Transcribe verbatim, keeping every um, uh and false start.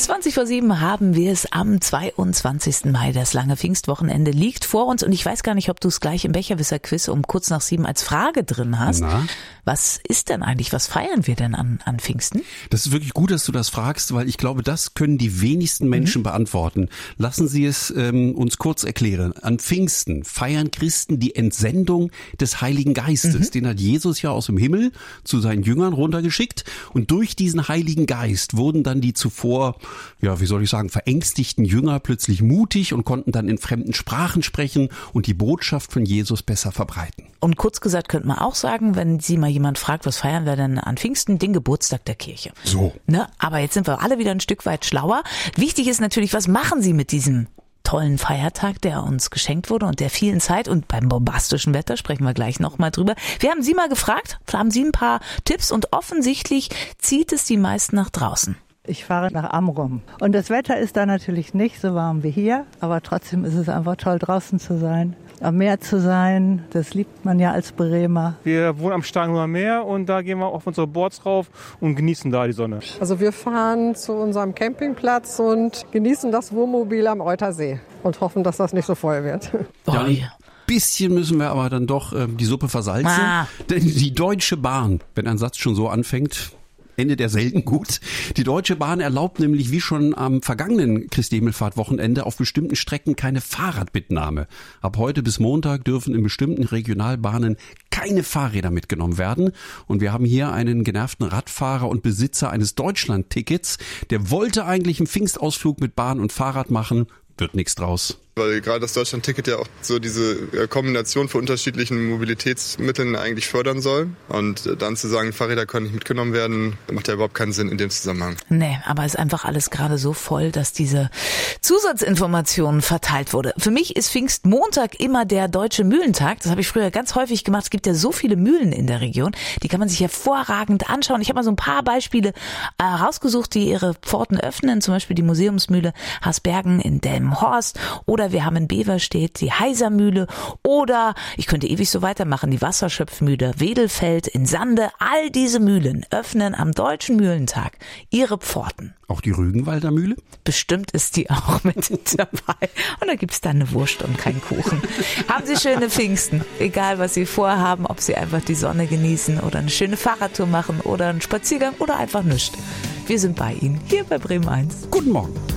zwanzig vor sieben haben wir es am zweiundzwanzigsten Mai. Das lange Pfingstwochenende liegt vor uns und ich weiß gar nicht, ob du es gleich im Becherwisser-Quiz um kurz nach sieben als Frage drin hast. Na? Was ist denn eigentlich, was feiern wir denn an, an Pfingsten? Das ist wirklich gut, dass du das fragst, weil ich glaube, das können die wenigsten Menschen mhm. beantworten. Lassen Sie es ähm, uns kurz erklären. An Pfingsten feiern Christen die Entsendung des Heiligen Geistes. Mhm. Den hat Jesus ja aus dem Himmel zu seinen Jüngern runtergeschickt und durch diesen Heiligen Geist wurden dann die zuvor, ja, wie soll ich sagen, verängstigten Jünger plötzlich mutig und konnten dann in fremden Sprachen sprechen und die Botschaft von Jesus besser verbreiten. Und kurz gesagt könnte man auch sagen, wenn Sie mal jemand fragt, was feiern wir denn an Pfingsten? Den Geburtstag der Kirche. So. Ne? Aber jetzt sind wir alle wieder ein Stück weit schlauer. Wichtig ist natürlich, was machen Sie mit diesem tollen Feiertag, der uns geschenkt wurde und der vielen Zeit, und beim bombastischen Wetter sprechen wir gleich nochmal drüber. Wir haben Sie mal gefragt, haben Sie ein paar Tipps und offensichtlich zieht es die meisten nach draußen. Ich fahre nach Amrum und das Wetter ist da natürlich nicht so warm wie hier, aber trotzdem ist es einfach toll, draußen zu sein, am Meer zu sein. Das liebt man ja als Bremer. Wir wohnen am Starnhuer Meer und da gehen wir auf unsere Boards rauf und genießen da die Sonne. Also wir fahren zu unserem Campingplatz und genießen das Wohnmobil am Eutersee und hoffen, dass das nicht so voll wird. Ja, ein bisschen müssen wir aber dann doch äh, die Suppe versalzen, ah. denn die Deutsche Bahn, wenn ein Satz schon so anfängt, endet er selten gut. Die Deutsche Bahn erlaubt nämlich wie schon am vergangenen Christi Himmelfahrt-Wochenende auf bestimmten Strecken keine Fahrradmitnahme. Ab heute bis Montag dürfen in bestimmten Regionalbahnen keine Fahrräder mitgenommen werden. Und wir haben hier einen genervten Radfahrer und Besitzer eines Deutschland-Tickets. Der wollte eigentlich einen Pfingstausflug mit Bahn und Fahrrad machen. Wird nichts draus. Weil gerade das Deutschland-Ticket ja auch so diese Kombination von unterschiedlichen Mobilitätsmitteln eigentlich fördern soll. Und dann zu sagen, Fahrräder können nicht mitgenommen werden, macht ja überhaupt keinen Sinn in dem Zusammenhang. Nee, aber es ist einfach alles gerade so voll, dass diese Zusatzinformationen verteilt wurde. Für mich ist Pfingstmontag immer der Deutsche Mühlentag. Das habe ich früher ganz häufig gemacht. Es gibt ja so viele Mühlen in der Region. Die kann man sich hervorragend anschauen. Ich habe mal so ein paar Beispiele äh, rausgesucht, die ihre Pforten öffnen. Zum Beispiel die Museumsmühle Hasbergen in Delmenhorst oder wir haben in Beverstedt die Heisermühle oder ich könnte ewig so weitermachen, die Wasserschöpfmühle Wedelfeld in Sande. All diese Mühlen öffnen am Deutschen Mühlentag ihre Pforten. Auch die Rügenwalder Mühle? Bestimmt ist die auch mit dabei. Und da gibt's dann eine Wurst und keinen Kuchen. Haben Sie schöne Pfingsten. Egal, was Sie vorhaben, ob Sie einfach die Sonne genießen oder eine schöne Fahrradtour machen oder einen Spaziergang oder einfach nichts. Wir sind bei Ihnen, hier bei Bremen eins. Guten Morgen.